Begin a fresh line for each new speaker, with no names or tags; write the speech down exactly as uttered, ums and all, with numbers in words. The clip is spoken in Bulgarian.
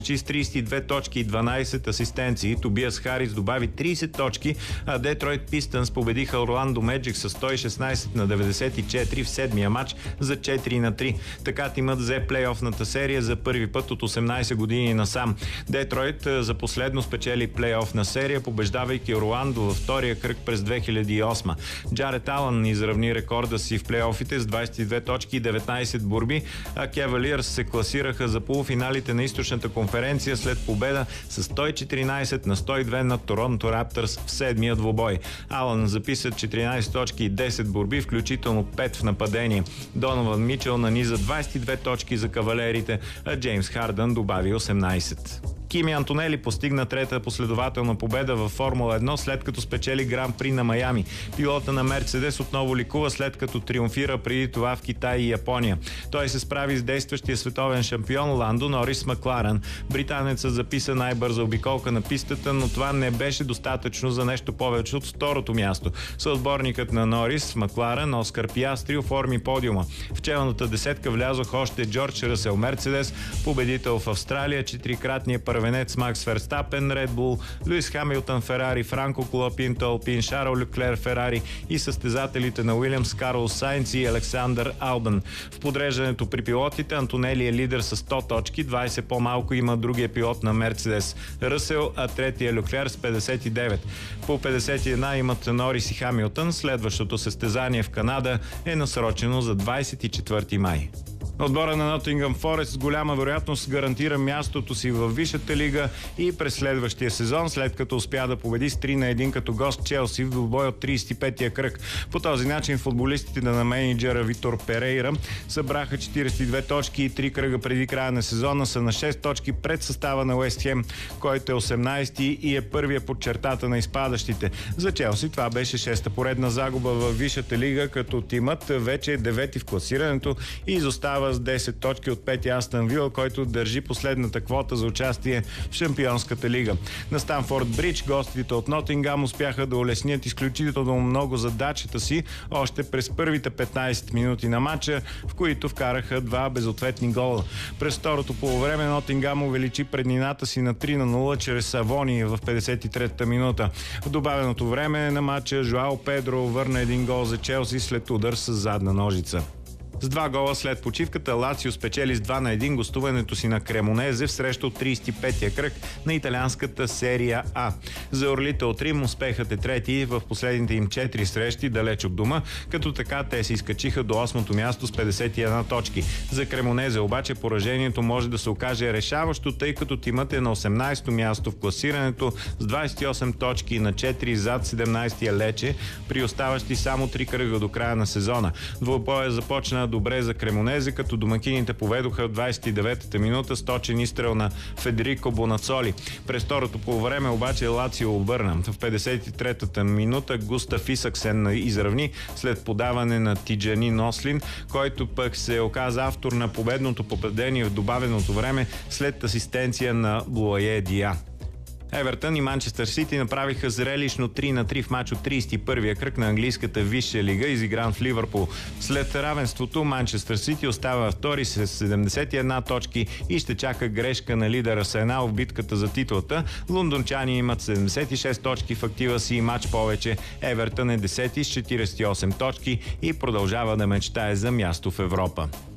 с тридесет и две точки и дванадесет асистенции. Тобиас Харис добави тридесет точки, а Детройт Пистънс победиха Орландо Меджик с сто и шестнадесет на деветдесет и четири в седмия матч за четири на три. Така тимът взе плейофната серия за първи път от осемнадесет години насам. Детройт за последно спечели плейофна серия, побеждавайки Орландо във втория кръг през две хиляди и осма. Джаред Алън изравни рекорда си в плейофите с двадесет и две точки и деветнадесет борби, а Кевалиърс се класираха за полуфиналите на източната конференция след победа с сто и четиринадесет на сто и две на Торонто Раптърс в седмия двубой. Алън записа четиринадесет точки и десет борби, включително пет в нападение. Донован Мичел наниза двадесет и две точки за кавалерите, а Джеймс Хардън добави осемнадесет. Кими Антонели постигна трета последователна победа във Формула едно, след като спечели Гран При на Майами. Пилота на Мерцедес отново ликува, след като триумфира преди това в Китай и Япония. Той се справи с действащия световен шампион Ландо Норис Макларен. Британецът записа най-бърза обиколка на пистата, но това не беше достатъчно за нещо повече от второто място. Съотборникът на Норис, Макларен, Оскар Пиастри, оформи подиума. В челната десетка влязох още Джордж Ръсел Мерцедес, победител в Австралия, четирикратният първенец Макс Ферстапен, Ред Бул, Луис Хамилтън Ферари, Франко Колапинто Алпин, Шарл Леклер Ферари и състезателите на Уилямс Карлос Сайнц и Александър Албан. В подреждането при пилотите Антонели е лидер с сто точки, двадесет по-малко има другия пилот на Мерцедес Ръсел, а третия Леклер с петдесет и девет. По петдесет и една имат Норис и Хамилтън. Следващото състезание в Канада е насрочено за двадесет и четвърти май. Отбора на Нотингъм Форест с голяма вероятност гарантира мястото си във Висшата лига и през следващия сезон, след като успя да победи с три на едно като гост Челси в двубой от тридесет и петия кръг. По този начин футболистите на менеджера Витор Перейра събраха четиридесет и две точки и три кръга преди края на сезона са на шест точки пред състава на Уест Хем, който е осемнадесети и е първия под чертата на изпадащите. За Челси това беше шеста поредна загуба във Висшата лига, като тимът вече е девети в класирането и изостава с десет точки от пети Астън Вила, който държи последната квота за участие в Шампионската лига. На Станфорд Бридж гостите от Нотингам успяха да улеснят изключително много задачата си още през първите петнадесет минути на матча, в които вкараха два безответни гола. През второто полувреме Нотингам увеличи преднината си на три на нула чрез Савони в петдесет и третата минута. В добавеното време на матча Жоао Педро върна един гол за Челси след удар с задна ножица. С два гола след почивката Лацио спечели с два на едно гостуването си на Кремонезе в среща от тридесет и петия кръг на италианската серия А. За орлите от Рим успехът е трети в последните им четири срещи далеч от дома, като така те се изкачиха до осмото място с петдесет и една точки. За Кремонезе обаче поражението може да се окаже решаващо, тъй като тимът е на осемнадесето място в класирането с двадесет и осем точки на четири зад седемнадесетия Лече, при оставащи само три кръга до края на сезона. Двубоя започна добре за Кремонезе, като домакините поведоха в двадесет и деветата минута с точен изстрел на Федерико Бонацоли. През второто полувреме обаче Лацио обърна. В петдесет и третата минута Густав Исаксен изравни след подаване на Тиджани Нослин, който пък се оказа автор на победното попадение в добавеното време след асистенция на Блуае Диа. Евертън и Манчестър Сити направиха зрелищно три на три в мач от тридесет и първия кръг на английската Висша лига, изигран в Ливърпул. След равенството Манчестър Сити остава втори с седемдесет и една точки и ще чака грешка на лидер Арсенал в битката за титлата. Лондончани имат седемдесет и шест точки в актива си и мач повече. Евертън е десети с четиридесет и осем точки и продължава да мечтае за място в Европа.